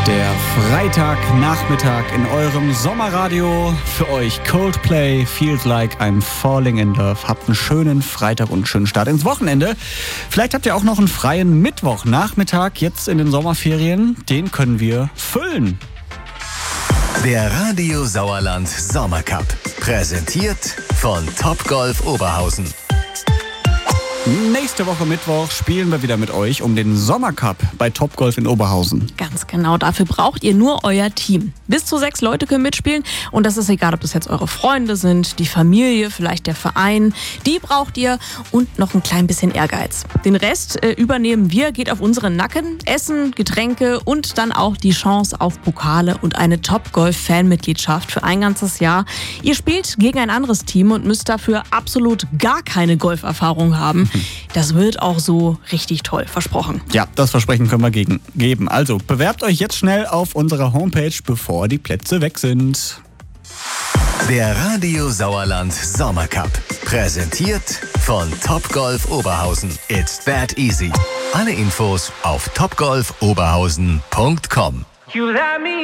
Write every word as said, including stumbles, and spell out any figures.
Der Freitagnachmittag in eurem Sommerradio. Für euch Coldplay, Feels Like I'm Falling in Love. Habt einen schönen Freitag und einen schönen Start ins Wochenende. Vielleicht habt ihr auch noch einen freien Mittwochnachmittag jetzt in den Sommerferien. Den können wir füllen. Der Radio Sauerland Sommercup. Präsentiert von Topgolf Oberhausen. Nächste Woche Mittwoch spielen wir wieder mit euch um den Sommercup bei Topgolf in Oberhausen. Ganz genau, dafür braucht ihr nur euer Team. Bis zu sechs Leute können mitspielen und das ist egal, ob das jetzt eure Freunde sind, die Familie, vielleicht der Verein. Die braucht ihr und noch ein klein bisschen Ehrgeiz. Den Rest äh, übernehmen wir, geht auf unseren Nacken. Essen, Getränke und dann auch die Chance auf Pokale und eine Topgolf-Fanmitgliedschaft für ein ganzes Jahr. Ihr spielt gegen ein anderes Team und müsst dafür absolut gar keine Golferfahrung haben. Das wird auch so richtig toll, versprochen. Ja, das Versprechen können wir gegen, geben. Also bewerbt euch jetzt schnell auf unserer Homepage, bevor die Plätze weg sind. Der Radio Sauerland Sommercup. Präsentiert von Topgolf Oberhausen. It's that easy. Alle Infos auf topgolf oberhausen punkt com.